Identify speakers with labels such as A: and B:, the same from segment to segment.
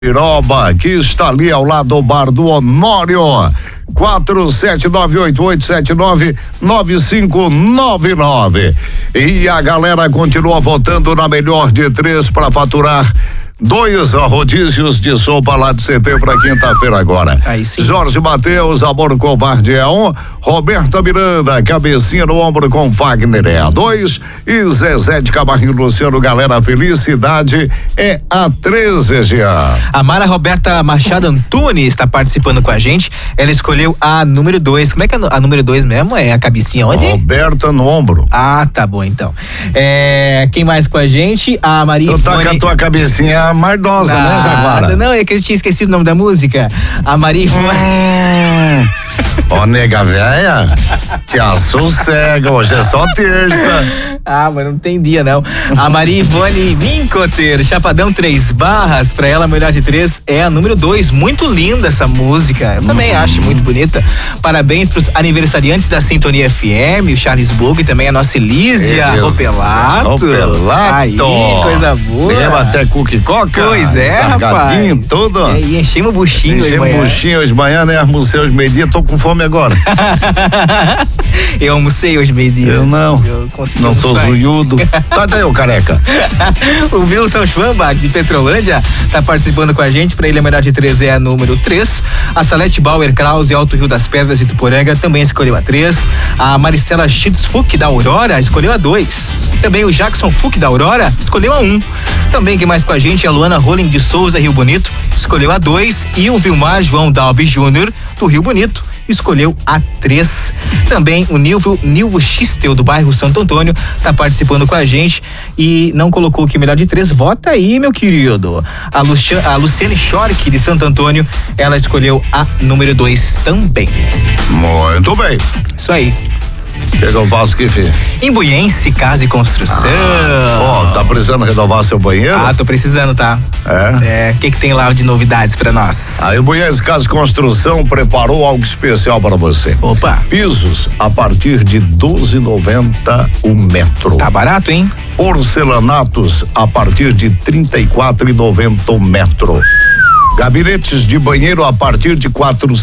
A: Piroba, que está ali ao lado do bar do Honório. 47988799599. E a galera continua votando na melhor de 3 para faturar 2 rodízios de sopa lá de CT para quinta-feira agora.
B: Aí sim.
A: Jorge Mateus, Amor Covarde é 1, Roberta Miranda, Cabecinha no Ombro com Wagner é a 2 e Zezé de Camargo e Luciano, galera, Felicidade é a 13, Jean.
B: A Mara Roberta Machado Antunes está participando com a gente, ela escolheu a número 2, como é que é a número 2 mesmo? É a Cabecinha onde?
A: Roberta no Ombro.
B: Ah, tá bom então. Quem mais com a gente? A Maria
A: Tu tá com a tua cabecinha mardosa, né, Jaguara?
B: Não, é que eu tinha esquecido o nome da música. A Maria
A: Ó, nega véia, te assossega, hoje é só terça.
B: Mas não tem dia, não. A Maria Ivone Mincoter, Chapadão 3 Barras, pra ela a melhor de 3 é a número 2. Muito linda essa música, eu também acho muito bonita. Parabéns pros aniversariantes da Sintonia FM, o Charles Bug e também a nossa Elísia Ropelato. Aí, coisa boa.
A: Leva até cookie coca.
B: Pois é, rapaz.
A: Tudo.
B: E enchemos o buchinho hoje de manhã.
A: Buchinho hoje de manhã, né? Almocei hoje meio-dia, tô com fome agora.
B: Eu almocei hoje meio-dia.
A: Eu não.
B: Não
A: sou zoiudo. Cadê o careca?
B: O Wilson Schwambach de Petrolândia tá participando com a gente. Pra ele a melhor de 3 é a número 3. A Salete Bauer Krause, Alto Rio das Pedras de Tuporanga, também escolheu a 3. A Maristela Schitzfuck da Aurora escolheu a 2. Também o Jackson Fuck da Aurora escolheu a 1. Também quem mais com a gente é a Luana Rolim de Souza, Rio Bonito, escolheu a 2. E o Vilmar João Dalby Júnior, do Rio Bonito, escolheu a 3. Também o Nilvo Xistel, do bairro Santo Antônio, tá participando com a gente e não colocou que melhor de 3. Vota aí, meu querido. A Luciane Schork, de Santo Antônio, ela escolheu a número 2 também.
A: Muito bem.
B: Isso aí.
A: O que eu faço aqui, filho?
B: Imbuiense Casa e Construção.
A: Tá precisando renovar seu banheiro?
B: Tô precisando, tá? O que tem lá de novidades pra nós?
A: A Imbuiense Casa e Construção preparou algo especial para você.
B: Opa!
A: Pisos a partir de R$12,90 o metro.
B: Tá barato, hein?
A: Porcelanatos a partir de R$34,90 o metro. Gabinetes de banheiro a partir de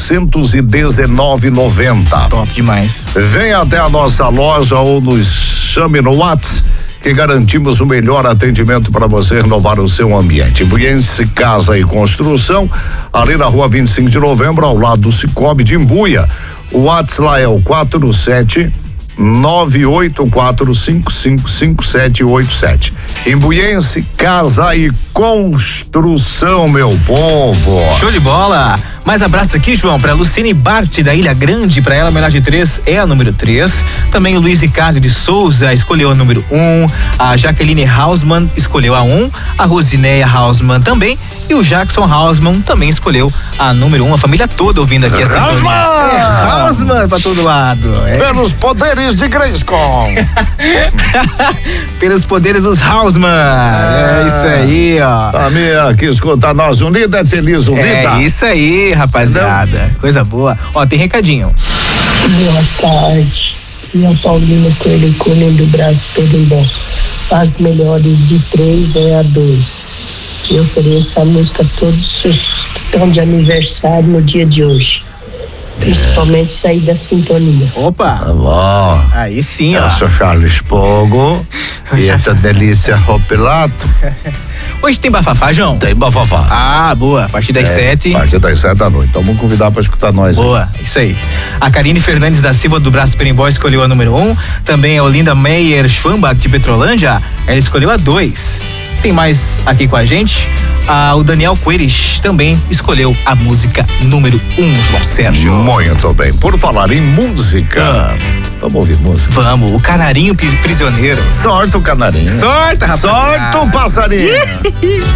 A: R$419,90.
B: Top demais.
A: Venha até a nossa loja ou nos chame no WhatsApp que garantimos o melhor atendimento para você renovar o seu ambiente. Imbuiense Casa e Construção, ali na rua 25 de novembro, ao lado do Cicobi de Imbuia. O WhatsApp lá é o 47984555787. Imbuiense Casa e Construção, meu povo.
B: Show de bola. Mais abraço aqui, João, pra Lucine Bart da Ilha Grande, pra ela a melhor de 3 é a número 3. Também o Luiz Ricardo de Souza escolheu a número 1. A Jaqueline Hausmann escolheu a 1. A Rosineia Hausmann também. E o Jackson Hausmann também escolheu a número 1. A família toda ouvindo aqui a Sintonia. Hausmann pra todo lado.
A: Pelos poderes de Grayskull.
B: Pelos poderes dos Hausmann. É isso aí, ó.
A: Família que escuta nós unida é feliz unida.
B: É isso aí, rapaziada. Não. Coisa boa. Ó, tem recadinho.
C: Boa tarde. Minha Paulina Coelho do braço todo em bom. As melhores de 3 é a 2. Eu ofereço a música a todos os que estão de aniversário no dia de hoje. Principalmente sair da sintonia.
B: Opa!
A: Tá bom.
B: Aí sim, ó.
A: Eu sou Charles Pogo e essa delícia Ropelato.
B: Hoje tem bafafá, João?
A: Tem bafafá.
B: Boa. A partir das 7.
A: A partir das 7 da noite. Então vamos convidar pra escutar nós.
B: Boa, isso aí. A Karine Fernandes da Silva, do Braço Perimbó, escolheu a número 1. Também a Olinda Meyer Schwambach, de Petrolândia, ela escolheu a 2. Tem mais aqui com a gente. O Daniel Coeires também escolheu a música número 1, João Sérgio.
A: Muito bem. Por falar em música, vamos ouvir música.
B: Vamos, o Canarinho Prisioneiro.
A: Sorte o canarinho.
B: Sorte, rapaz.
A: Sorte o passarinho.